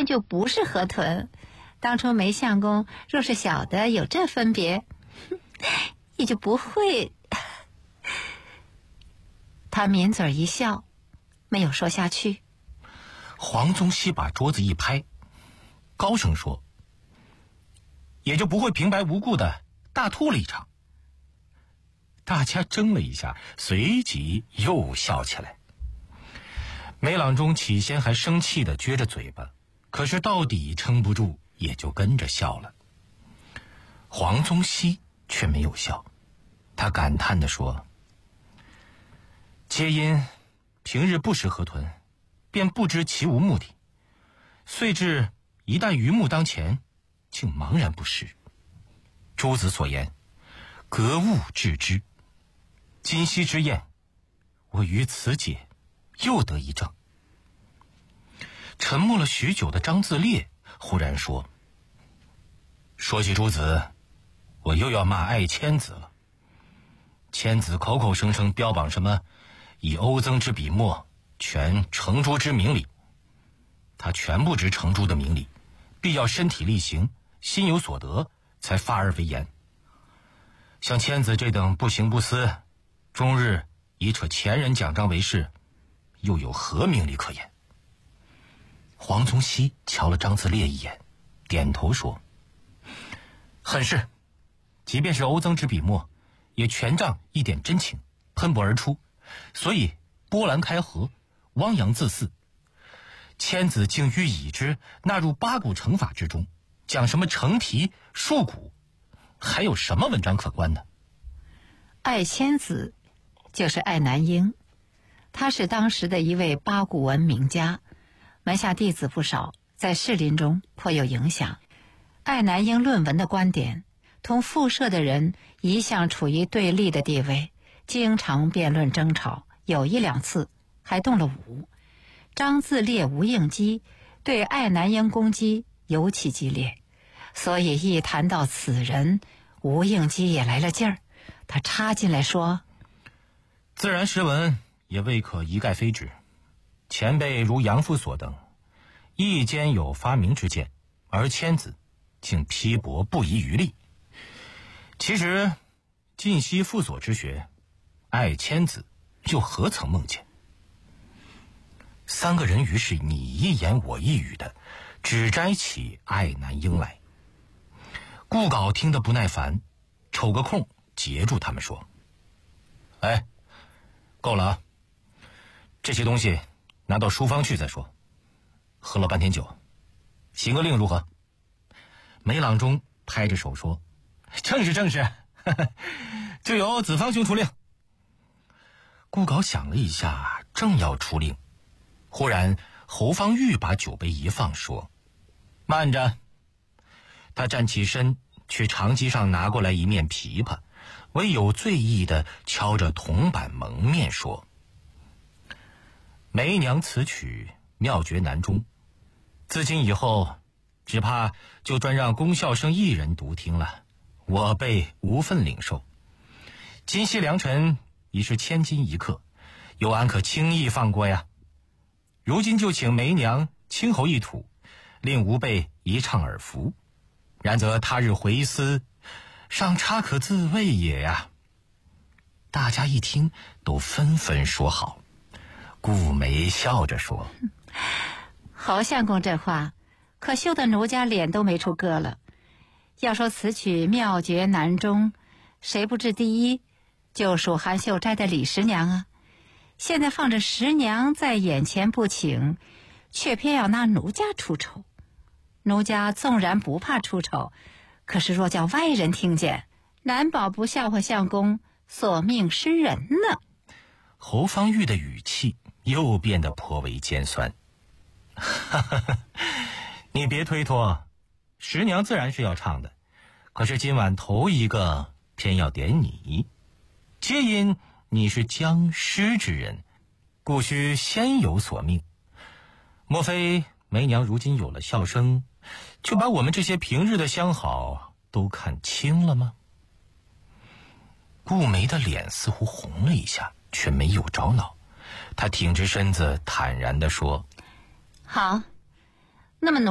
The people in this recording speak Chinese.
便就不是河豚。当初梅相公若是晓得有这分别，也就不会。他抿嘴一笑，没有说下去。 黄宗羲把桌子一拍，高声说：“也就不会平白无故的大吐了一场。”大家怔了一下，随即又笑起来。梅郎中起先还生气地撅着嘴巴，可是到底撑不住，也就跟着笑了。黄宗羲却没有笑，他感叹地说：“皆因平日不食河豚，便不知其无目的，遂至一旦鱼目当前，竟茫然不食。诸子所言，格物致知。今夕之宴，我于此解又得一证。”沉默了许久的张自烈忽然说：“说起诸子，我又要骂爱千子了。千子口口声声标榜什么以欧曾之笔墨全程朱之明理，他全不知程朱的明理，必要身体力行，心有所得，才发而为言。像千子这等不行不思，终日以扯前人奖章为事，又有何明理可言？”黄宗羲瞧了张自烈一眼，点头说：“很是，即便是欧曾之笔墨，也全仗一点真情喷薄而出，所以波澜开合，汪洋自肆。千子竟欲以之纳入八股成法之中，讲什么成题数股，还有什么文章可观呢？” 爱千子就是爱南英，他是当时的一位八股文名家，门下弟子不少，在士林中颇有影响。爱南英论文的观点同复社的人一向处于对立的地位，经常辩论争吵，有一两次还动了武。张自烈、吴应基对爱南英攻击尤其激烈，所以一谈到此人，吴应基也来了劲儿，他插进来说：“ 自然实文也未可一概非之。前辈如杨复所等，亦兼有发明之见，而千子竟批驳不遗余力。其实尽析复所之学，爱千子又何曾梦见？”三个人于是你一言我一语的只摘起爱南英来。顾杲听得不耐烦，抽个空截住他们说：“哎，够了啊！这些东西拿到书坊去再说。喝了半天酒，行个令如何？”梅郎中拍着手说：“正是正是，就由子方兄出令。”顾杲想了一下，正要出令，忽然侯方域把酒杯一放，说：“慢着！”他站起身，去长机上拿过来一面琵琶，唯有醉意的敲着铜板蒙面说：“梅娘此曲妙绝南中，自今以后只怕就专让龚笑生一人独听了，我辈无份领受。今夕良辰已是千金一刻，又安可轻易放过呀？如今就请梅娘轻侯一吐，令吾辈一唱耳服，然则他日回思，尚差可自慰也呀。”大家一听都纷纷说好。顾梅笑着说：“ 侯相公这话可羞得奴家脸都没处搁了。要说此曲妙绝南中，谁不知第一就属韩秀斋的李十娘啊？现在放着十娘在眼前不请，却偏要拿奴家出丑。奴家纵然不怕出丑，可是若叫外人听见，难保不笑话相公所命失人呢。” 侯方域的语气又变得颇为尖酸。你别推脱，十娘自然是要唱的，可是今晚头一个偏要点你，皆因你是将师之人，故须先有所命。莫非梅娘如今有了笑声，就把我们这些平日的相好都看清了吗？顾梅的脸似乎红了一下，却没有着恼。他挺直身子坦然地说：“ 好，那么